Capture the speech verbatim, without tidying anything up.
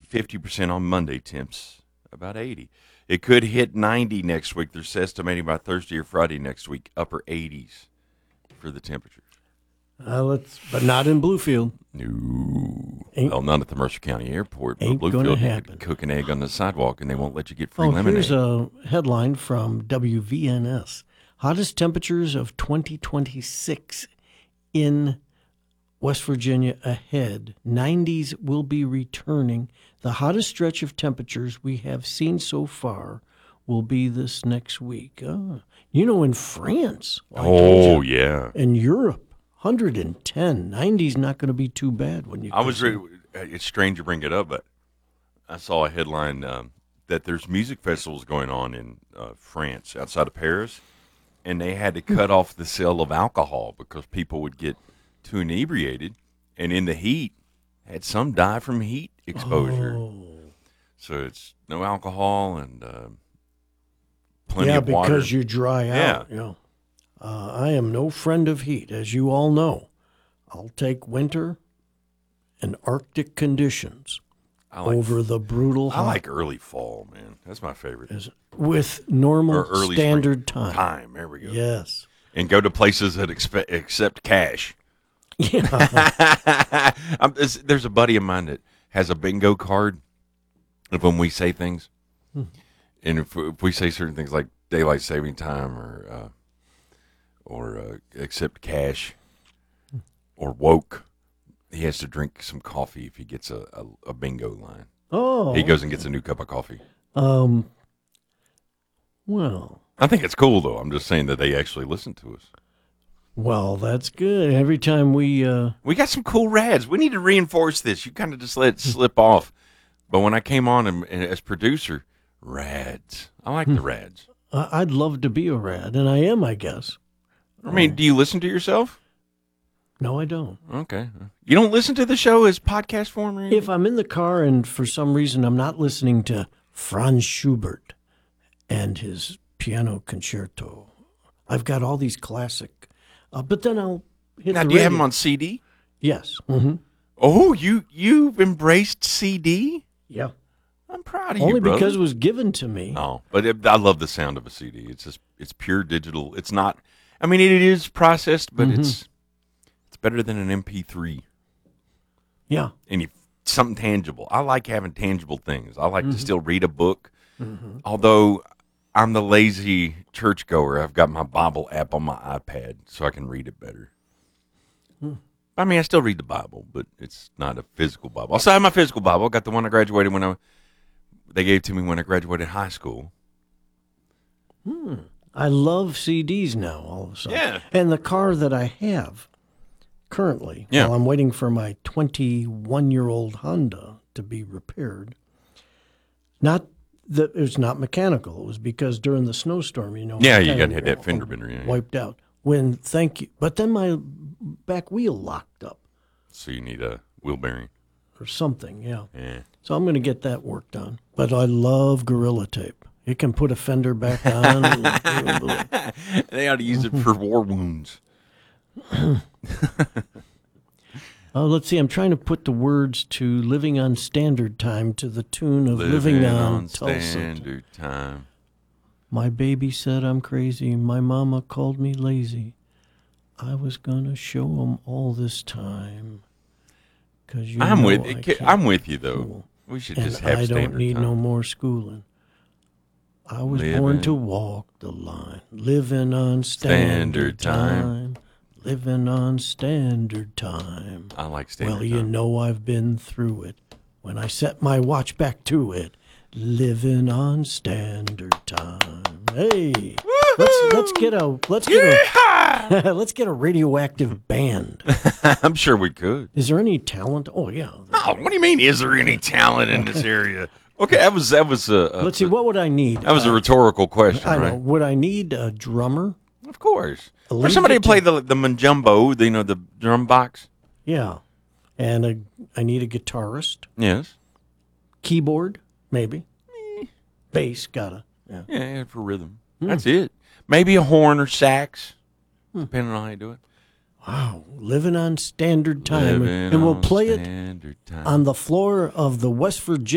fifty percent on Monday. Temps about eighty. It could hit ninety next week. They're estimating by Thursday or Friday next week, upper eighties for the temperatures. Uh, let's, but not in Bluefield. No. Ain't, well, not at the Mercer County Airport. Ain't Bluefield, gonna you happen. could cook an egg on the sidewalk, and they won't let you get free oh, lemonade. Here's a headline from W V N S. Hottest temperatures of twenty twenty-six in West Virginia ahead. nineties will be returning. The hottest stretch of temperatures we have seen so far will be this next week. Oh, you know, in France. I oh, yeah. In Europe. one hundred ten. ninety's not going to be too bad when you. I was. Re- it's strange to bring it up, but I saw a headline um, that there's music festivals going on in uh, France, outside of Paris, and they had to cut off the sale of alcohol because people would get too inebriated, and in the heat, had some die from heat exposure. Oh. So it's no alcohol and uh, plenty yeah, of water. because you dry out. Yeah. yeah. Uh, I am no friend of heat, as you all know. I'll take winter and Arctic conditions I like, over the brutal hot. I like early fall, man. That's my favorite. Is with normal or early standard spring. time. Time, there we go. Yes. And go to places that expe- accept cash. Yeah. I'm, there's a buddy of mine that has a bingo card of when we say things. Hmm. And if, if we say certain things like daylight saving time or uh, or uh, accept cash or woke, he has to drink some coffee if he gets a, a, a bingo line. Oh. He goes and gets a new cup of coffee. Um. Well. I think it's cool, though. I'm just saying that they actually listen to us. Well, that's good. Every time we... Uh... We got some cool rads. We need to reinforce this. You kind of just let it slip off. But when I came on and, and as producer, rads. I like the rads. I'd love to be a rad, and I am, I guess. I mean, do you listen to yourself? No, I don't. Okay. You don't listen to the show as podcast form or anything? If I'm in the car and for some reason I'm not listening to Franz Schubert and his piano concerto, I've got all these classic, uh, but then I'll hit now, the do you radio. have them on C D? Yes. Mm-hmm. Oh, you, you've embraced C D? Yeah. I'm proud of Only you, brother. because it was given to me. Oh, but it, I love the sound of a C D. It's just, it's pure digital. It's not, I mean, it is processed, but Mm-hmm. it's it's better than an M P three. Yeah. And you, something tangible. I like having tangible things. I like Mm-hmm. to still read a book. Mm-hmm. Although I'm the lazy churchgoer, I've got my Bible app on my iPad so I can read it better. Hmm. I mean, I still read the Bible, but it's not a physical Bible. Also, I have my physical Bible. I got the one I graduated when I, they gave to me when I graduated high school. Hmm. I love C Ds now, all of a sudden. Yeah. And the car that I have currently, Yeah. while I'm waiting for my twenty-one-year-old Honda to be repaired, not that it was not mechanical. It was because during the snowstorm, you know. Yeah, it you kinda got to hit that fender bender. Yeah, yeah. wiped out. When, thank you. But then my back wheel locked up So you need a wheel bearing. or something, yeah. Yeah. So I'm going to get that work done. But I love Gorilla Tape. It can put a fender back on. They ought to use it for war wounds. Oh, let's see. I'm trying to put the words to "Living on Standard Time" to the tune of "Living, Living on, on Tulsa." Standard Time. My baby said I'm crazy. My mama called me lazy. I was gonna show 'em all this time. Cause you I'm know with I you. I'm with you though. School. We should And just have I standard don't need time. no more schooling. I was Living born to walk the line, living on standard, Standard time. time. Living on standard time. I like standard Well, you time. know I've been through it. When I set my watch back to it, living on standard time. Hey, let's let's get a let's get a let's get a radioactive band. I'm sure we could. Is there any talent? Oh yeah. Oh, what do you mean? Is there any talent in this area? Okay, that was that was a. a Let's see. What would I need? That was a Uh, rhetorical question, I right? know. Would I need a drummer? Of course. A Or lead somebody to play guitar- the the manjumbo, the, you know, the drum box. Yeah. And a, I need a guitarist. Yes. Keyboard, maybe. Bass, gotta. Yeah. Yeah, yeah, for rhythm. That's it. Maybe a horn or sax, depending on how you do it. Wow. Living on standard time. Living and we'll on play it standard time. on the floor of the West Virginia